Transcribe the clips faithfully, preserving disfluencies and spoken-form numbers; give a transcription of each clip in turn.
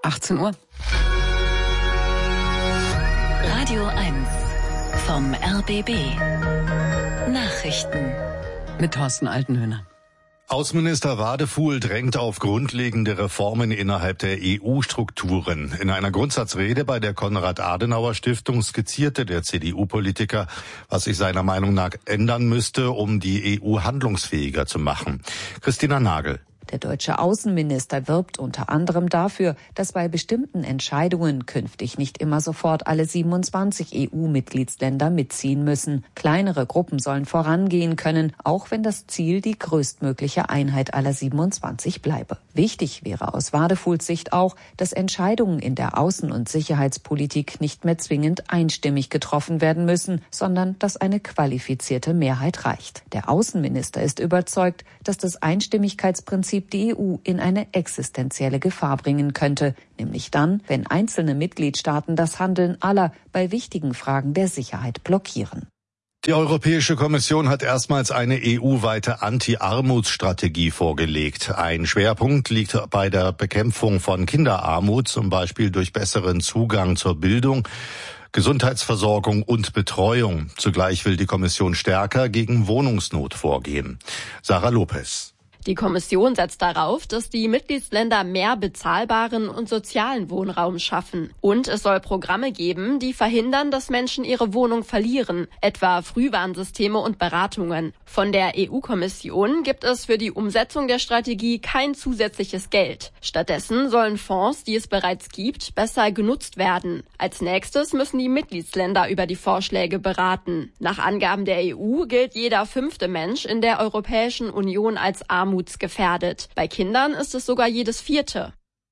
achtzehn Uhr. Radio eins vom R B B. Nachrichten. Mit Thorsten Altenhöhner. Außenminister Wadefuhl drängt auf grundlegende Reformen innerhalb der E U-Strukturen. In einer Grundsatzrede bei der Konrad-Adenauer-Stiftung skizzierte der C D U-Politiker, was sich seiner Meinung nach ändern müsste, um die E U handlungsfähiger zu machen. Christina Nagel. Der deutsche Außenminister wirbt unter anderem dafür, dass bei bestimmten Entscheidungen künftig nicht immer sofort alle siebenundzwanzig E U-Mitgliedsländer mitziehen müssen. Kleinere Gruppen sollen vorangehen können, auch wenn das Ziel die größtmögliche Einheit aller siebenundzwanzig bleibe. Wichtig wäre aus Wadefuhls Sicht auch, dass Entscheidungen in der Außen- und Sicherheitspolitik nicht mehr zwingend einstimmig getroffen werden müssen, sondern dass eine qualifizierte Mehrheit reicht. Der Außenminister ist überzeugt, dass das Einstimmigkeitsprinzip die E U in eine existenzielle Gefahr bringen könnte, nämlich dann, wenn einzelne Mitgliedstaaten das Handeln aller bei wichtigen Fragen der Sicherheit blockieren. Die Europäische Kommission hat erstmals eine E U-weite Anti-Armutsstrategie vorgelegt. Ein Schwerpunkt liegt bei der Bekämpfung von Kinderarmut, zum Beispiel durch besseren Zugang zur Bildung, Gesundheitsversorgung und Betreuung. Zugleich will die Kommission stärker gegen Wohnungsnot vorgehen. Sarah Lopez. Die Kommission setzt darauf, dass die Mitgliedsländer mehr bezahlbaren und sozialen Wohnraum schaffen. Und es soll Programme geben, die verhindern, dass Menschen ihre Wohnung verlieren, etwa Frühwarnsysteme und Beratungen. Von der E U-Kommission gibt es für die Umsetzung der Strategie kein zusätzliches Geld. Stattdessen sollen Fonds, die es bereits gibt, besser genutzt werden. Als nächstes müssen die Mitgliedsländer über die Vorschläge beraten. Nach Angaben der E U gilt jeder fünfte Mensch in der Europäischen Union als armutsgefährdet. Bei Kindern ist es sogar jedes vierte.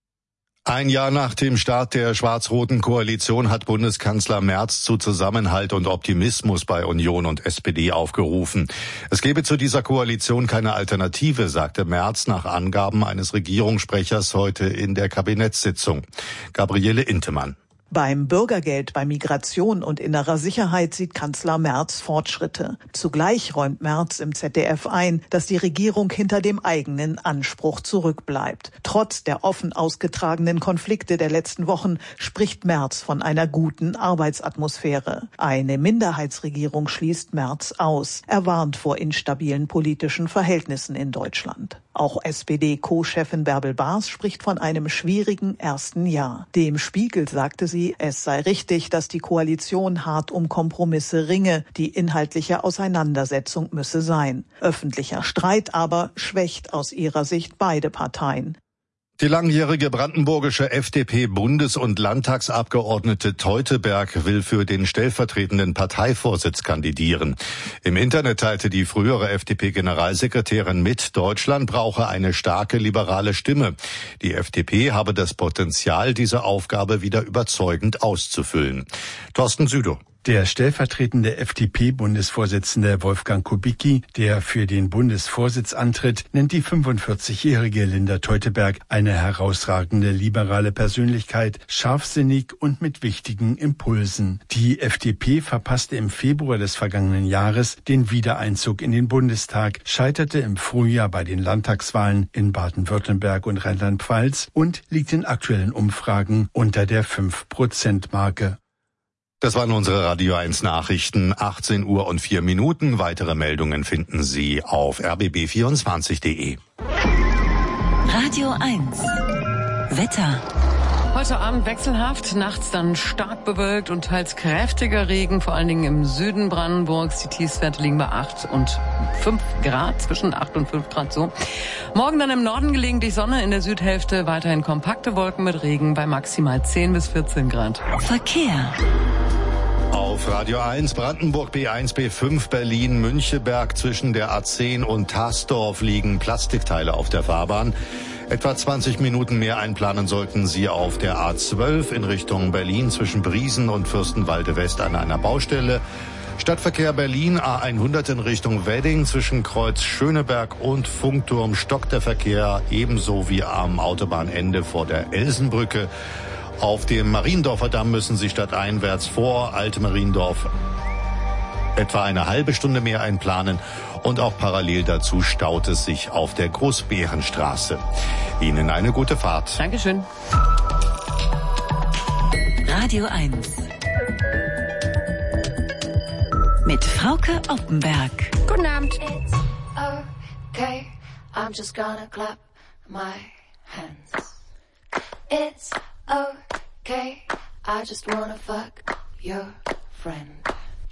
Ein Jahr nach dem Start der schwarz-roten Koalition hat Bundeskanzler Merz zu Zusammenhalt und Optimismus bei Union und S P D aufgerufen. Es gebe zu dieser Koalition keine Alternative, sagte Merz nach Angaben eines Regierungssprechers heute in der Kabinettssitzung. Gabriele Intemann. Beim Bürgergeld, bei Migration und innerer Sicherheit sieht Kanzler Merz Fortschritte. Zugleich räumt Merz im Z D F ein, dass die Regierung hinter dem eigenen Anspruch zurückbleibt. Trotz der offen ausgetragenen Konflikte der letzten Wochen spricht Merz von einer guten Arbeitsatmosphäre. Eine Minderheitsregierung schließt Merz aus. Er warnt vor instabilen politischen Verhältnissen in Deutschland. Auch S P D-Co-Chefin Bärbel Baas spricht von einem schwierigen ersten Jahr. Dem Spiegel sagte sie, es sei richtig, dass die Koalition hart um Kompromisse ringe. Die inhaltliche Auseinandersetzung müsse sein. Öffentlicher Streit aber schwächt aus ihrer Sicht beide Parteien. Die langjährige brandenburgische F D P-Bundes- und Landtagsabgeordnete Teuteberg will für den stellvertretenden Parteivorsitz kandidieren. Im Internet teilte die frühere F D P-Generalsekretärin mit, Deutschland brauche eine starke liberale Stimme. Die F D P habe das Potenzial, diese Aufgabe wieder überzeugend auszufüllen. Thorsten Südow. Der stellvertretende F D P-Bundesvorsitzende Wolfgang Kubicki, der für den Bundesvorsitz antritt, nennt die fünfundvierzigjährige Linda Teuteberg eine herausragende liberale Persönlichkeit, scharfsinnig und mit wichtigen Impulsen. Die F D P verpasste im Februar des vergangenen Jahres den Wiedereinzug in den Bundestag, scheiterte im Frühjahr bei den Landtagswahlen in Baden-Württemberg und Rheinland-Pfalz und liegt in aktuellen Umfragen unter der fünf Prozent Marke. Das waren unsere Radio eins Nachrichten, achtzehn Uhr und vier Minuten. Weitere Meldungen finden Sie auf r b b vierundzwanzig punkt de. Radio eins. Wetter. Heute Abend wechselhaft, nachts dann stark bewölkt und teils kräftiger Regen, vor allen Dingen im Süden Brandenburgs. Die Tiefstwerte liegen bei acht und fünf Grad, zwischen acht und fünf Grad so. Morgen dann im Norden gelegentlich Sonne, in der Südhälfte weiterhin kompakte Wolken mit Regen bei maximal zehn bis vierzehn Grad. Verkehr. Auf Radio eins Brandenburg B eins B fünf Berlin Müncheberg zwischen der A zehn und Tasdorf liegen Plastikteile auf der Fahrbahn. Etwa zwanzig Minuten mehr einplanen sollten Sie auf der A zwölf in Richtung Berlin zwischen Briesen und Fürstenwalde West an einer Baustelle. Stadtverkehr Berlin A hundert in Richtung Wedding zwischen Kreuz Schöneberg und Funkturm stockt der Verkehr, ebenso wie am Autobahnende vor der Elsenbrücke. Auf dem Mariendorfer Damm müssen Sie stadteinwärts vor Alt-Mariendorf etwa eine halbe Stunde mehr einplanen und auch parallel dazu staut es sich auf der Großbärenstraße. Ihnen eine gute Fahrt. Dankeschön. Radio eins. Mit Frauke Oppenberg. Guten Abend. It's okay, I'm just gonna clap my hands. It's okay, I just wanna fuck your friend.